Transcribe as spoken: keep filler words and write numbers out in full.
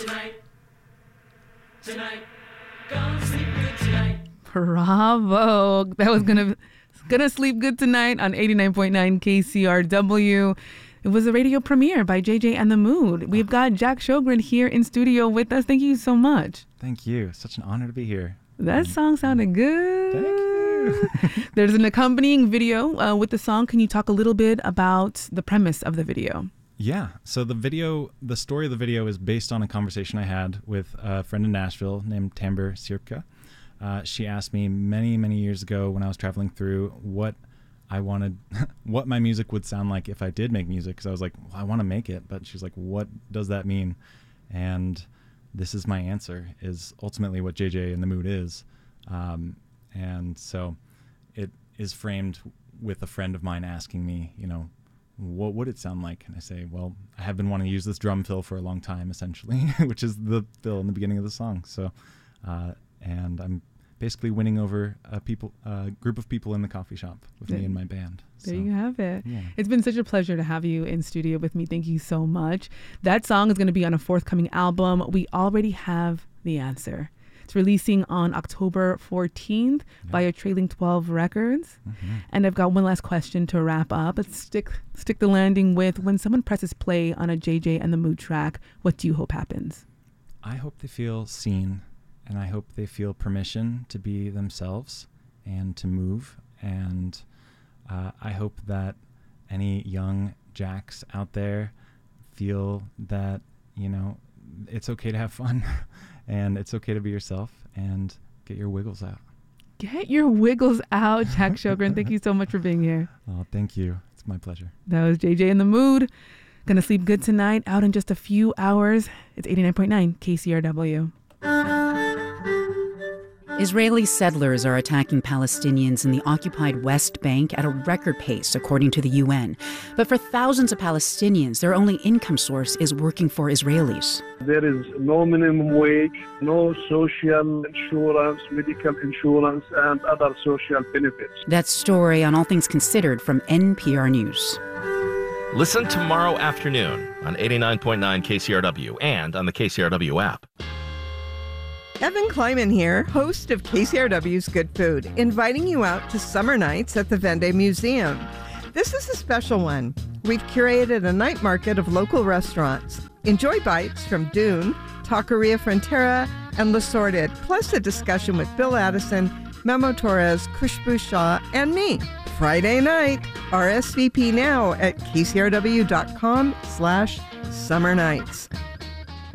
tonight. Tonight. Gonna sleep good tonight. Bravo. That was gonna gonna sleep good tonight on eighty-nine point nine K C R W. It was a radio premiere by J J and the Mood. We've got Jack Sjogren here in studio with us. Thank you so much. Thank you. Such an honor to be here. That song sounded good. Thank you. There's an accompanying video uh, with the song. Can you talk a little bit about the premise of the video? Yeah. So the video, the story of the video is based on a conversation I had with a friend in Nashville named Tamber Sirpka. Uh, she asked me many, many years ago when I was traveling through what I wanted, what my music would sound like if I did make music. Because I was like, well, I want to make it. But she's like, what does that mean? And this is my answer, is ultimately what J J and the Mood is. Um, and so it is framed with a friend of mine asking me, you know, what would it sound like? And I say, well, I have been wanting to use this drum fill for a long time, essentially, which is the fill in the beginning of the song. So, uh, and I'm basically winning over a people, a group of people in the coffee shop with there, me and my band. There so, you have it. Yeah. It's been such a pleasure to have you in studio with me. Thank you so much. That song is going to be on a forthcoming album. We already have the answer. It's releasing on October fourteenth yeah. via Trailing twelve Records. Mm-hmm. And I've got one last question to wrap up. Let's stick stick the landing with, when someone presses play on a J J and the Mood track, what do you hope happens? I hope they feel seen, and I hope they feel permission to be themselves and to move. And uh, I hope that any young Jacks out there feel that, you know, it's okay to have fun. And it's okay to be yourself and get your wiggles out. Get your wiggles out, Jack Sjogren. Thank you so much for being here. Oh, thank you. It's my pleasure. That was J J and the Mood. Gonna sleep good tonight. Out in just a few hours. It's eighty-nine point nine K C R W. Israeli settlers are attacking Palestinians in the occupied West Bank at a record pace, according to the U N. But for thousands of Palestinians, their only income source is working for Israelis. There is no minimum wage, no social insurance, medical insurance, and other social benefits. That story on All Things Considered from N P R News. Listen tomorrow afternoon on eighty-nine point nine K C R W and on the K C R W app. Evan Kleiman here, host of K C R W's Good Food, inviting you out to summer nights at the Vende Museum. This is a special one. We've curated a night market of local restaurants. Enjoy bites from Dune, Taqueria Frontera, and Le Sorted, plus a discussion with Bill Addison, Memo Torres, Khushbu Shah, and me. Friday night. R S V P now at kcrw.com slash summer nights.